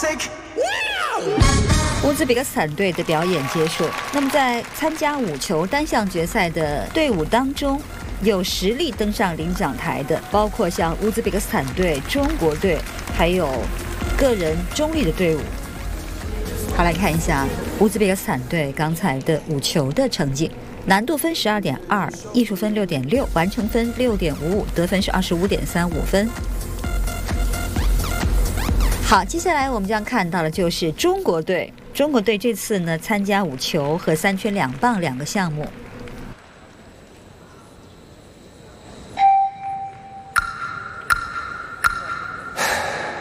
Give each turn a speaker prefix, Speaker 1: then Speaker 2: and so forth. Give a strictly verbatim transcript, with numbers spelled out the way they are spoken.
Speaker 1: 乌兹别克斯坦队的表演结束。那么在参加五球单项决赛的队伍当中，有实力登上领奖台的，包括像乌兹别克斯坦队、中国队，还有个人中立的队伍。好，来看一下乌兹别克斯坦队刚才的五球的成绩。难度分十二点二，艺术分六点六，完成分六点五五，得分是二十五点三五分。好，接下来我们将看到的就是中国队。中国队这次呢参加五球和三圈两棒两个项目。